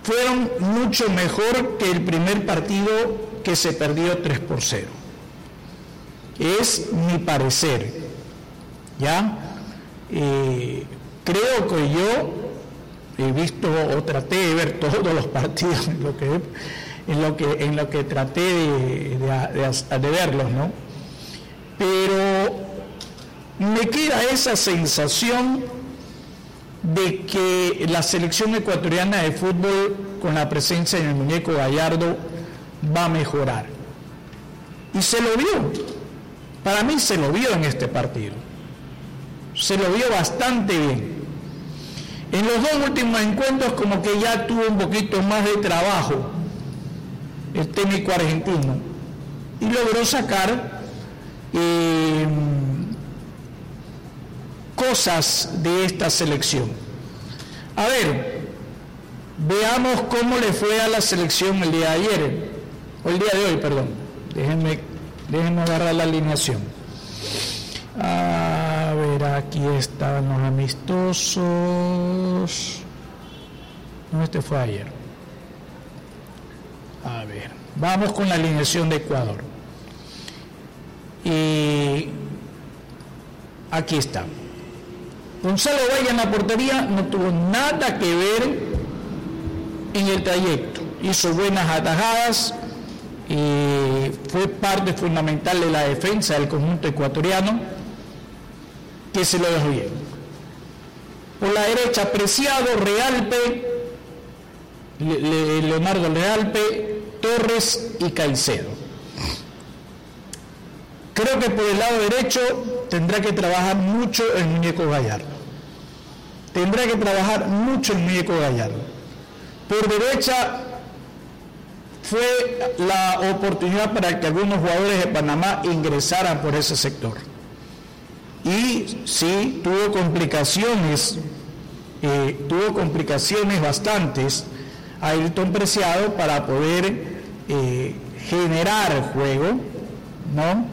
fueron mucho mejor que el primer partido que se perdió 3-0. Es mi parecer, ¿ya? Creo que yo he visto o traté de ver todos los partidos en lo que traté de verlos, ¿no? Pero me queda esa sensación de que la selección ecuatoriana de fútbol, con la presencia del muñeco Gallardo, va a mejorar. Y se lo vio. Para mí se lo vio en este partido. Se lo vio bastante bien. En los dos últimos encuentros como que ya tuvo un poquito más de trabajo el técnico argentino y logró sacar cosas de esta selección. A ver, veamos cómo le fue a la selección el día de ayer, o el día de hoy, perdón. Déjenme agarrar la alineación. A ver, aquí estaban los amistosos. No, este fue ayer. A ver, vamos con la alineación de Ecuador. Y aquí está. Gonzalo Vaya en la portería no tuvo nada que ver en el trayecto. Hizo buenas atajadas y fue parte fundamental de la defensa del conjunto ecuatoriano, que se lo dejó bien. Por la derecha, Preciado, Realpe, Leonardo Realpe, Torres y Caicedo. Creo que por el lado derecho tendrá que trabajar mucho el muñeco Gallardo. Tendrá que trabajar mucho el muñeco Gallardo. Por derecha fue la oportunidad para que algunos jugadores de Panamá ingresaran por ese sector. Y sí, tuvo complicaciones bastantes a Ayrton Preciado para poder generar juego, ¿no?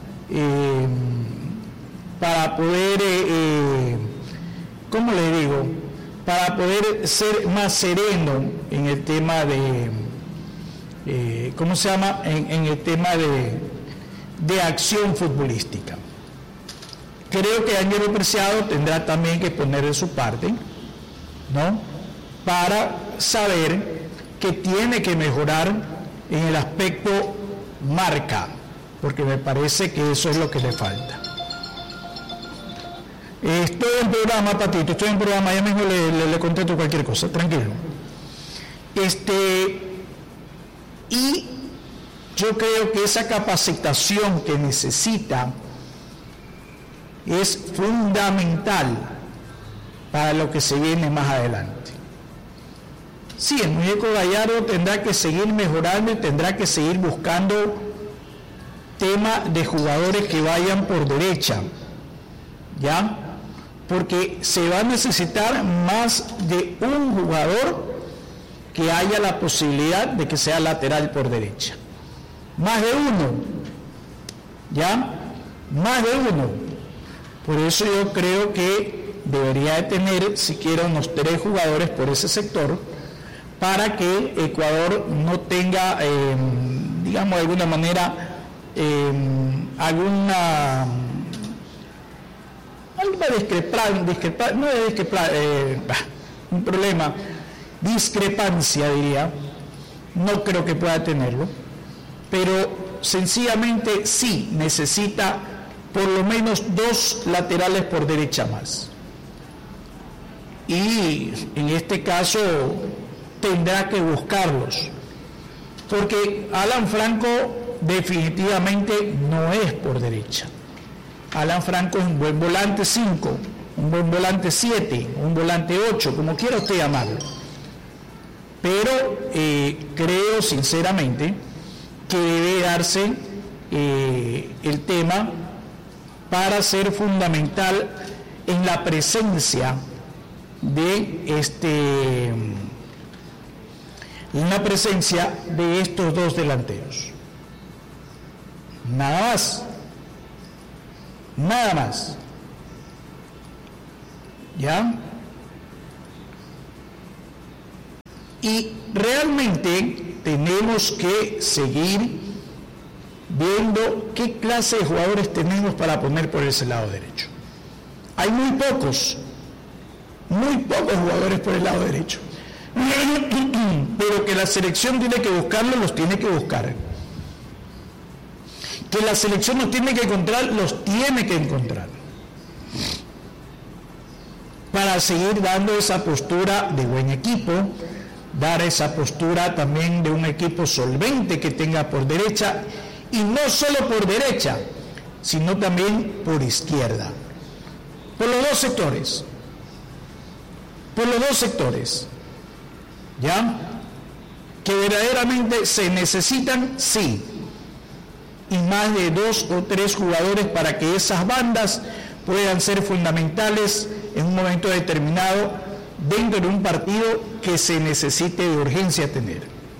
Para poder, ¿cómo le digo? Para poder ser más sereno en el tema de, ¿cómo se llama? En el tema de acción futbolística. Creo que Ángelo Preciado tendrá también que poner de su parte, ¿no? Para saber que tiene que mejorar en el aspecto marca, porque me parece que eso es lo que le falta. Estoy en programa, Patito, estoy en programa, ya mismo le contesto cualquier cosa, tranquilo. Y yo creo que esa capacitación que necesita es fundamental para lo que se viene más adelante. Sí, el muñeco Gallardo tendrá que seguir mejorando y tendrá que seguir buscando tema de jugadores que vayan por derecha, ¿ya? Porque se va a necesitar más de un jugador que haya la posibilidad de que sea lateral por derecha. Más de uno, ¿ya? Más de uno. Por eso yo creo que debería de tener siquiera unos 3 jugadores por ese sector para que Ecuador no tenga, digamos de alguna manera, alguna discrepancia diría. No creo que pueda tenerlo, pero sencillamente sí necesita por lo menos 2 laterales por derecha más. Y en este caso tendrá que buscarlos, porque Alan Franco definitivamente no es por derecha. Alan Franco es un buen volante 5, un buen volante 7, un volante 8, como quiera usted llamarlo. Pero creo sinceramente que debe darse el tema para ser fundamental en la presencia de estos 2 delanteros. Nada más. ¿Ya? Y realmente tenemos que seguir viendo qué clase de jugadores tenemos para poner por ese lado derecho. Hay muy pocos jugadores por el lado derecho. Pero que la selección tiene que buscarlos, los tiene que buscar. Que la selección los tiene que encontrar, los tiene que encontrar. Para seguir dando esa postura de buen equipo, dar esa postura también de un equipo solvente que tenga por derecha, y no solo por derecha, sino también por izquierda. Por los dos sectores. Por los dos sectores. ¿Ya? Que verdaderamente se necesitan, sí. Y más de 2 o 3 jugadores para que esas bandas puedan ser fundamentales en un momento determinado dentro de un partido que se necesite de urgencia tener.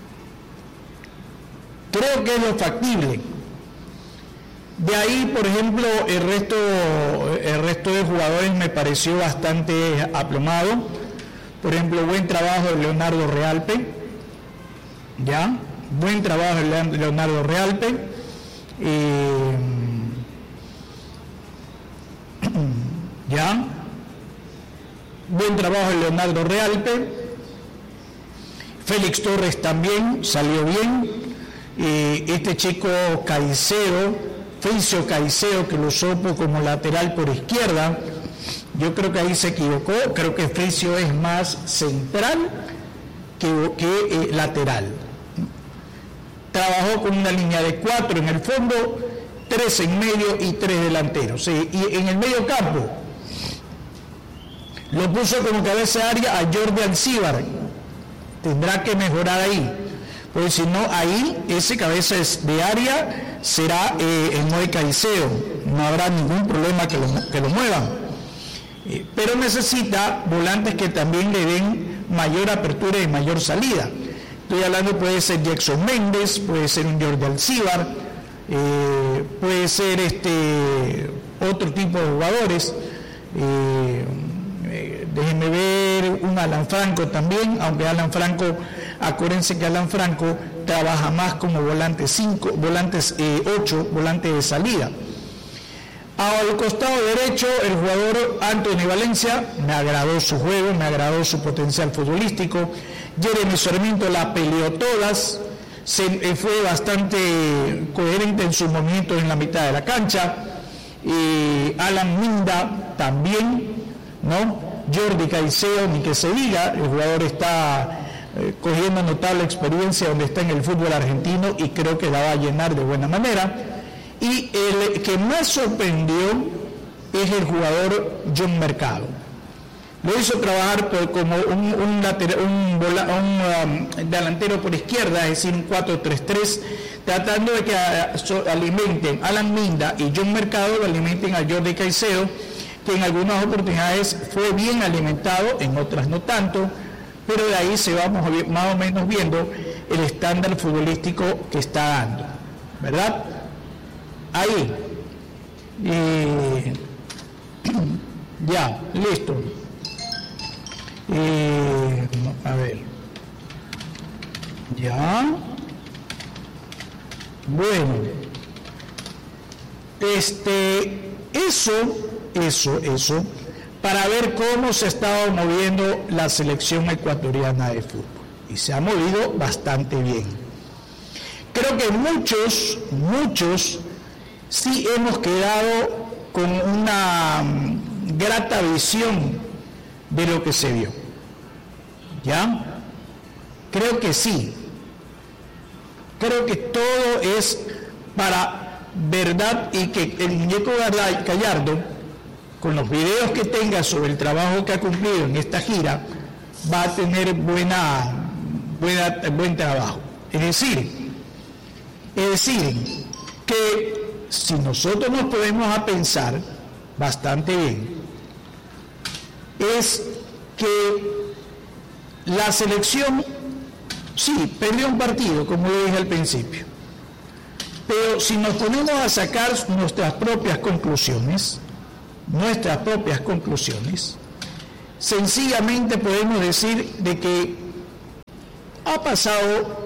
Creo que es lo factible. De ahí, por ejemplo, el resto de jugadores me pareció bastante aplomado. Por ejemplo, buen trabajo de Leonardo Realpe. ¿Ya? Buen trabajo de Leonardo Realpe. ¿Ya? Buen trabajo de Leonardo Realpe. Félix Torres también salió bien. Este chico Fricio Caicedo, que lo supo como lateral por izquierda, yo creo que ahí se equivocó. Creo que Fricio es más central que lateral. Trabajó con una línea de 4 en el fondo, 3 en medio y 3 delanteros. Y en el medio campo lo puso como cabeza de área a Jordi Alcíbar. Tendrá que mejorar ahí, porque si no, ahí ese cabeza de área será el Moy Caicedo. No habrá ningún problema que lo muevan. Pero necesita volantes que también le den mayor apertura y mayor salida. Estoy hablando, puede ser Jackson Méndez, puede ser un Jordi Alcíbar, puede ser otro tipo de jugadores. Déjenme ver un Alan Franco también, aunque Alan Franco, acuérdense que Alan Franco trabaja más como volante 5, volantes 8, volante de salida. Al costado derecho, el jugador Anthony Valencia, me agradó su juego, me agradó su potencial futbolístico. Jeremy Sarmiento la peleó todas, fue bastante coherente en sus movimientos en la mitad de la cancha. Alan Minda también, ¿no? Jordi Caicedo, ni que se diga, el jugador está cogiendo notable experiencia donde está en el fútbol argentino y creo que la va a llenar de buena manera. Y el que más sorprendió es el jugador John Mercado. Lo hizo trabajar como un delantero por izquierda, es decir, un 4-3-3, tratando de que alimenten a Alan Minda y John Mercado, lo alimenten a Jordi Caicedo, que en algunas oportunidades fue bien alimentado, en otras no tanto, pero de ahí se va más o menos viendo el estándar futbolístico que está dando, ¿verdad? Ahí. Ya, listo. A ver. Ya. Bueno. Eso, para ver cómo se ha estado moviendo la selección ecuatoriana de fútbol. Y se ha movido bastante bien. Creo que muchos sí hemos quedado con una grata visión de lo que se vio. ¿Ya? Creo que sí. Creo que todo es para verdad y que el muñeco Gallardo, con los videos que tenga sobre el trabajo que ha cumplido en esta gira, va a tener buen trabajo. Es decir, que si nosotros nos podemos a pensar bastante bien, es que la selección, sí, perdió un partido, como le dije al principio, pero si nos ponemos a sacar nuestras propias conclusiones, sencillamente podemos decir de que ha pasado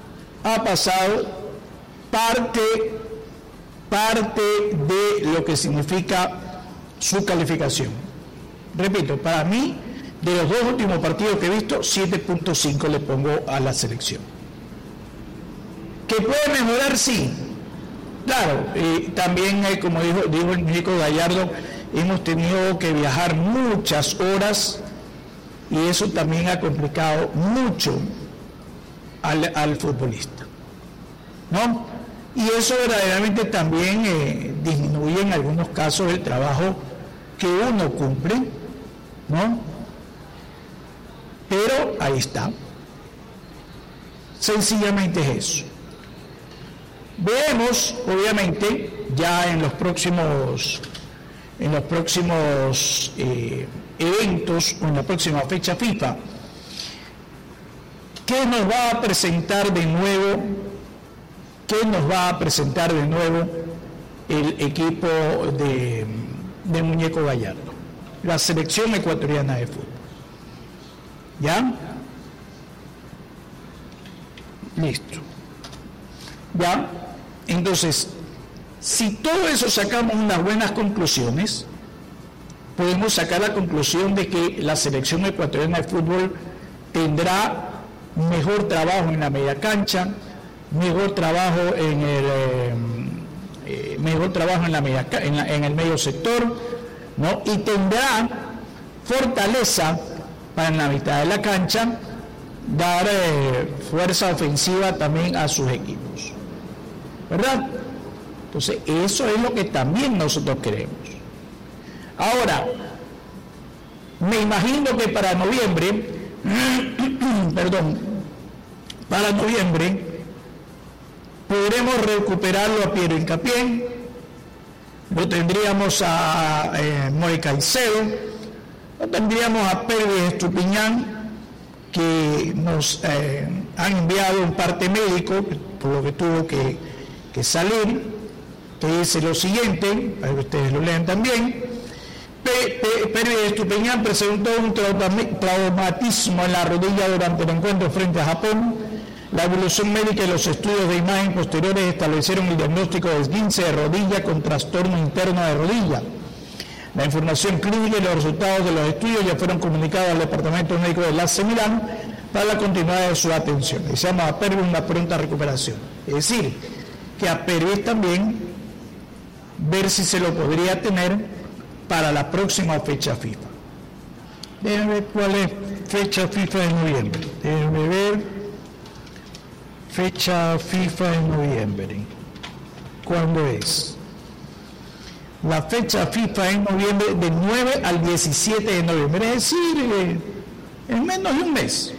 parte de lo que significa su calificación. Repito, para mí, de los dos últimos partidos que he visto, 7.5 le pongo a la selección. ¿Que puede mejorar? Sí. Claro, también, como dijo el muñeco Gallardo, hemos tenido que viajar muchas horas y eso también ha complicado mucho al futbolista, ¿no? Y eso verdaderamente también disminuye en algunos casos el trabajo que uno cumple, ¿no? Pero ahí está. Sencillamente es eso. Vemos, obviamente, ya en los próximos eventos o en la próxima fecha FIFA, ¿qué nos va a presentar de nuevo? ¿Qué nos va a presentar de nuevo el equipo de Muñeco Gallardo? La selección ecuatoriana de fútbol. ¿Ya? Listo. ¿Ya? Entonces, si todo eso sacamos unas buenas conclusiones, podemos sacar la conclusión de que la selección ecuatoriana de fútbol tendrá mejor trabajo en la media cancha, mejor trabajo en el medio sector, ¿no? Y tendrá fortaleza para en la mitad de la cancha dar fuerza ofensiva también a sus equipos, ¿verdad? Entonces eso es lo que también nosotros queremos. Ahora, me imagino que para noviembre podremos recuperarlo a Piero Hincapié, lo tendríamos a Moy Caicedo, lo tendríamos a Pérez Estupiñán, que nos han enviado un parte médico, por lo que tuvo que salir, que dice lo siguiente, para que ustedes lo lean también. Pérez Estupiñán presentó un traumatismo en la rodilla durante el encuentro frente a Japón. La evolución médica y los estudios de imagen posteriores establecieron el diagnóstico de esguince de rodilla con trastorno interno de rodilla. La información clínica y los resultados de los estudios ya fueron comunicados al Departamento Médico de AC Milán para la continuidad de su atención. Deseamos a Pérez una pronta recuperación. Es decir, que a Pérez también ver si se lo podría tener para la próxima fecha FIFA. Déjenme ver cuál es fecha FIFA de noviembre. Déjenme ver fecha FIFA en noviembre. ¿Cuándo es? La fecha FIFA en noviembre, del 9 al 17 de noviembre, es decir, en menos de un mes.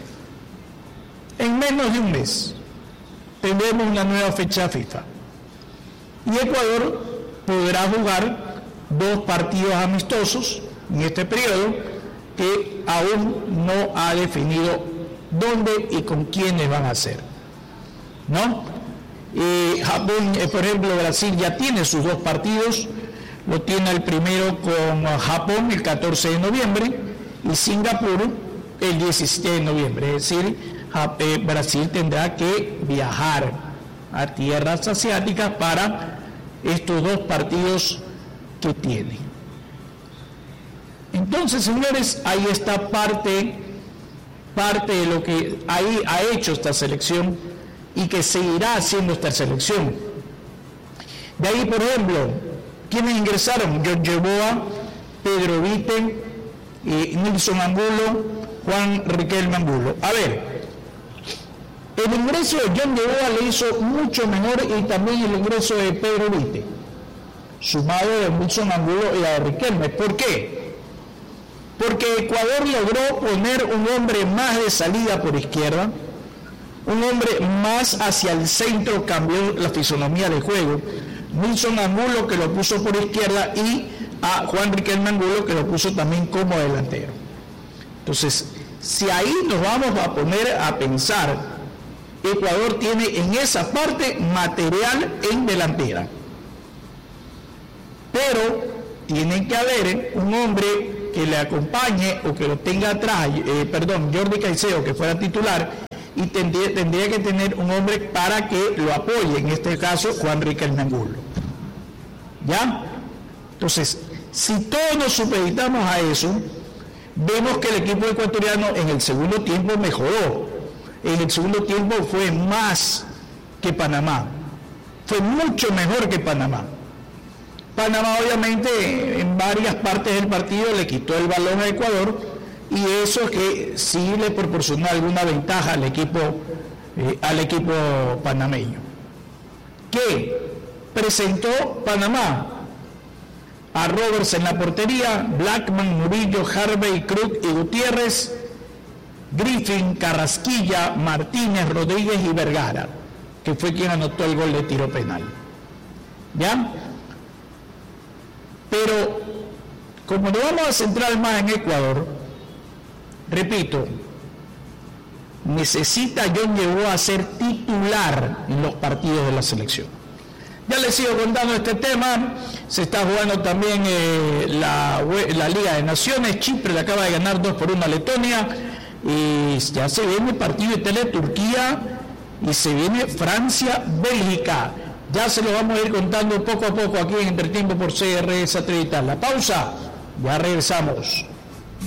En menos de un mes tendremos una nueva fecha FIFA. Y Ecuador podrá jugar 2 partidos amistosos en este periodo que aún no ha definido dónde y con quiénes van a ser, ¿no? Japón, por ejemplo, Brasil ya tiene sus 2 partidos, lo tiene el primero con Japón el 14 de noviembre y Singapur el 17 de noviembre, es decir, Brasil tendrá que viajar a tierras asiáticas para estos 2 partidos que tiene. Entonces, señores, ahí está parte de lo que ahí ha hecho esta selección y que seguirá haciendo esta selección. De ahí, por ejemplo, ¿quiénes ingresaron? Jorge Boa, Pedro Vite, Nilson Angulo, Juan Riquelme Angulo. A ver, el ingreso de Jorge Boa le hizo mucho mejor y también el ingreso de Pedro Vite, sumado de Nilson Angulo y a de Riquelme. ¿Por qué? Porque Ecuador logró poner un hombre más de salida por izquierda, un hombre más hacia el centro, cambió la fisonomía del juego. Nilson Angulo, que lo puso por izquierda, y a Juan Riquelme Angulo, que lo puso también como delantero. Entonces, si ahí nos vamos a poner a pensar, Ecuador tiene en esa parte material en delantera, pero tiene que haber un hombre que le acompañe o que lo tenga atrás, Jordi Caicedo, que fuera titular, y tendría que tener un hombre para que lo apoye, en este caso Juan Riquelme Angulo. ¿Ya? Entonces, si todos nos supeditamos a eso, vemos que el equipo ecuatoriano en el segundo tiempo mejoró. En el segundo tiempo fue más que Panamá. Fue mucho mejor que Panamá. Panamá obviamente en varias partes del partido le quitó el balón a Ecuador y eso que sí le proporcionó alguna ventaja al equipo panameño. ¿Qué presentó Panamá? A Roberts en la portería, Blackman, Murillo, Harvey, Cruz y Gutiérrez, Griffin, Carrasquilla, Martínez, Rodríguez y Vergara, que fue quien anotó el gol de tiro penal. ¿Ya? Pero, como nos vamos a centrar más en Ecuador, repito, necesita John Yeboah a ser titular en los partidos de la selección. Ya les sigo contando este tema. Se está jugando también la Liga de Naciones. Chipre le acaba de ganar 2-1 a Letonia. Y ya se viene el partido de Turquía y se viene Francia-Bélgica. Ya se lo vamos a ir contando poco a poco aquí en Entretiempo por CR Satelital. La pausa, ya regresamos.